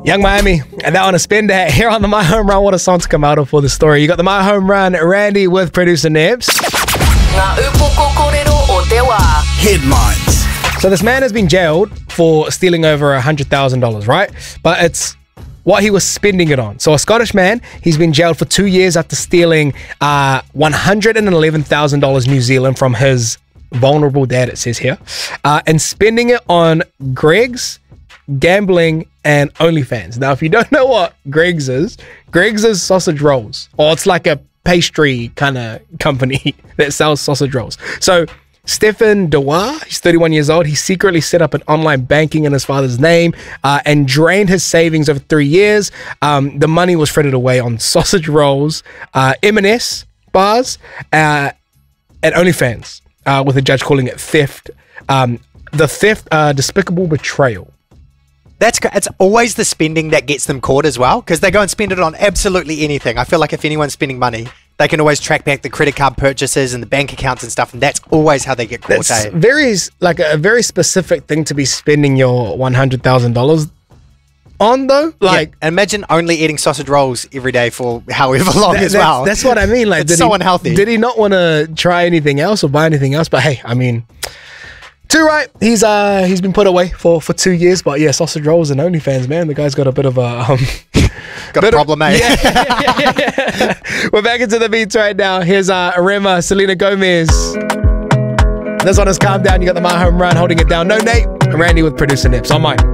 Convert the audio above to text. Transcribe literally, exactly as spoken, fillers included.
Young Miami, and that on a spin that here on the My Home Run. What a song to come out of for the story. You got the My Home Run, Randy with producer Nips. Headlines. So this man has been jailed for stealing over one hundred thousand dollars, right? But it's what he was spending it on. So a Scottish man, he's been jailed for two years after stealing uh, one hundred eleven thousand dollars New Zealand from his vulnerable dad, it says here, uh, and spending it on Greggs, gambling, and OnlyFans. Now, if you don't know what Greggs is, Greggs is sausage rolls, or it's like a pastry kind of company that sells sausage rolls. So Stefan Dewar, he's thirty-one years old. He secretly set up an online banking in his father's name uh, and drained his savings over three years. Um, the money was frittered away on sausage rolls, uh, M and S bars, uh, and OnlyFans, uh, with a judge calling it theft. Um, the theft, uh, despicable betrayal. That's it's always the spending that gets them caught as well, because they go and spend it on absolutely anything. I feel like if anyone's spending money, they can always track back the credit card purchases and the bank accounts and stuff, and that's always how they get caught. That's eh? very like a very specific thing to be spending your one hundred thousand dollars on, though. Like, yeah, and imagine only eating sausage rolls every day for however long that, as that's, well. That's what I mean. Like, it's did so he, unhealthy. Did he not want to try anything else or buy anything else? But hey, I mean, too right. He's uh he's been put away for for two years. But yeah, sausage rolls and OnlyFans, man. The guy's got a bit of a um, got a problem, eh? Yeah, yeah, yeah, yeah. We're back into the beats right now. Here's uh Arema, Selena Gomez. This one is Calm Down. You got the My Home Run holding it down. No Nate. And Randy with producer Nips on mine.